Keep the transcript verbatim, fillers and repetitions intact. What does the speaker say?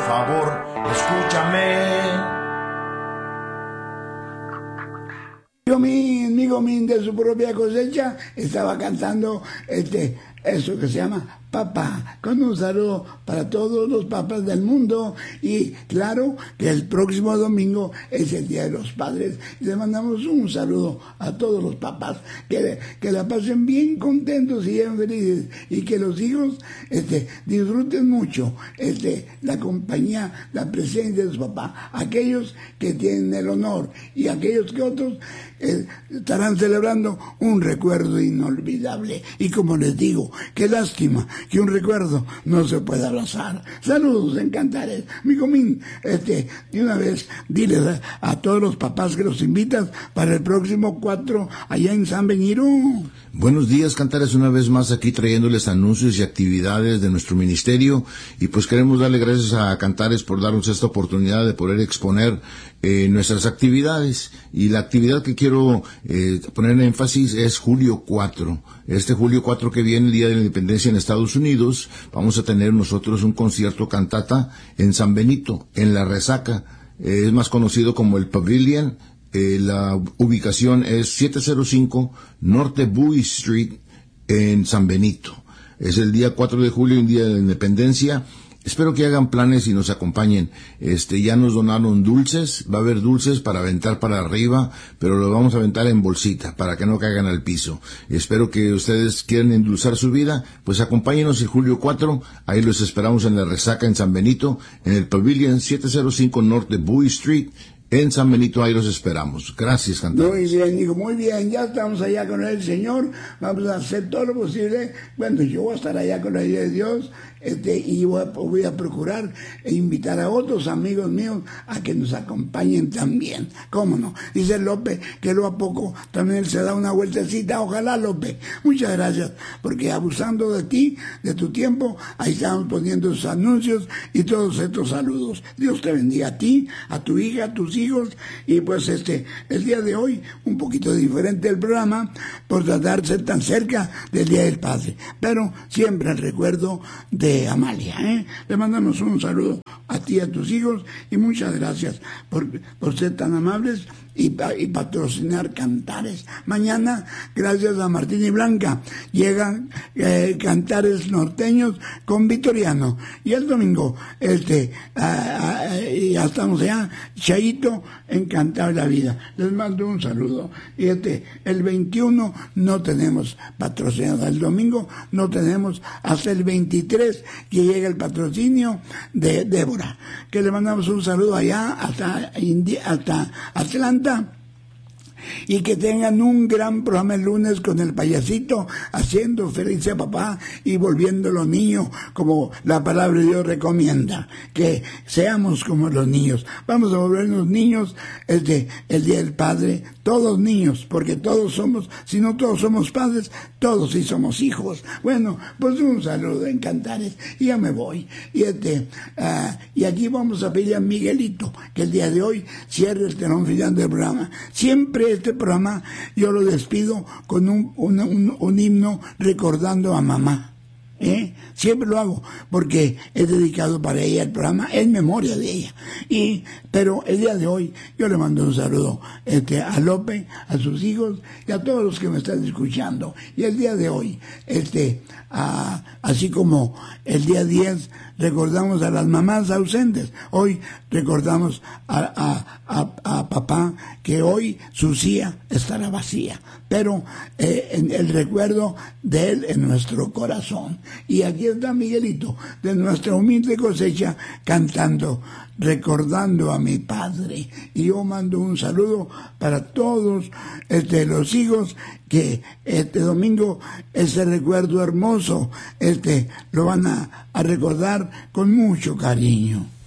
favor, escúchame. Amigo mío, amigo mío de su propia cosecha, estaba cantando este, eso que se llama Papá, con un saludo para todos los papás del mundo. Y claro que el próximo domingo es el Día de los Padres y le mandamos un saludo a todos los papás, que, que la pasen bien contentos y bien felices, y que los hijos este, disfruten mucho este, la compañía, la presencia de su papá, aquellos que tienen el honor y aquellos que otros eh, estarán celebrando un recuerdo inolvidable. Y como les digo, qué lástima que un recuerdo no se puede abrazar. Saludos en Cantares. Amigo mío, este, de una vez, diles a, a todos los papás que los invitas para el próximo cuatro allá en San Benito. Buenos días, Cantares, una vez más aquí trayéndoles anuncios y actividades de nuestro ministerio, y pues queremos darle gracias a Cantares por darnos esta oportunidad de poder exponer eh, nuestras actividades. Y la actividad que quiero eh, poner en énfasis es julio cuatro. Este julio cuatro que viene, el Día de la Independencia en Estados Unidos, vamos a tener nosotros un concierto cantata en San Benito, en La Resaca. Eh, es más conocido como el Pavilion. Eh, la ubicación es siete cero cinco Norte Bowie Street en San Benito. Es el día cuatro de julio, un día de la independencia. Espero que hagan planes y nos acompañen. Este, ya nos donaron dulces, va a haber dulces para aventar para arriba, pero los vamos a aventar en bolsita para que no caigan al piso. Espero que ustedes quieran endulzar su vida, pues acompáñenos el julio cuatro, ahí los esperamos en La Resaca en San Benito, en el Pavilion siete cero cinco Norte Bowie Street, en San Benito. Ahí los esperamos. Gracias, Cantares. Muy bien, hijo, muy bien. Ya estamos allá con el Señor. Vamos a hacer todo lo posible. Bueno, yo voy a estar allá con la ayuda de Dios. Este, y voy a, voy a procurar e invitar a otros amigos míos a que nos acompañen también. ¿Cómo no? Dice López que luego a poco también se da una vueltecita. Ojalá, López. Muchas gracias, porque abusando de ti, de tu tiempo, ahí estamos poniendo sus anuncios y todos estos saludos. Dios te bendiga a ti, a tu hija, a tus hijos. Y pues este, el día de hoy, un poquito diferente el programa, por tratarse tan cerca del Día del Padre. Pero siempre el recuerdo de de Amalia, ¿eh? Le mandamos un saludo a ti y a tus hijos, y muchas gracias por, por ser tan amables y, y patrocinar Cantares. Mañana, gracias a Martín y Blanca, llegan eh, Cantares norteños con Vitoriano, y el domingo este ah, ah, ya estamos allá, Chaito, encantado de la vida. Les mando un saludo. Y este, el veintiuno no tenemos patrocinado, el domingo no tenemos, hasta el veintitrés que llega el patrocinio de Débora, que le mandamos un saludo allá hasta, hasta Atlanta. Y que tengan un gran programa el lunes con el payasito, haciendo feliz a papá y volviendo los niños como la palabra de Dios recomienda, que seamos como los niños. Vamos a volvernos niños este, el Día del Padre, todos niños, porque todos somos, si no todos somos padres, todos sí somos hijos. Bueno, pues un saludo en Cantares, y ya me voy. Y este, uh, y aquí vamos a pedir a Miguelito que el día de hoy cierre el telón final del programa. Siempre este programa yo lo despido con un, un, un, un himno recordando a mamá. ¿Eh? Siempre lo hago porque es dedicado para ella el programa en memoria de ella. Y pero el día de hoy yo le mando un saludo este, a López, a sus hijos y a todos los que me están escuchando. Y el día de hoy, este, a, así como el día diez recordamos a las mamás ausentes, hoy recordamos a, a, a, a papá, que hoy su silla estará vacía, pero eh, en el recuerdo de él en nuestro corazón. Y aquí está Miguelito, de nuestra humilde cosecha, cantando, recordando a mi padre. Y yo mando un saludo para todos este, los hijos, que este domingo ese recuerdo hermoso este, lo van a, a recordar con mucho cariño.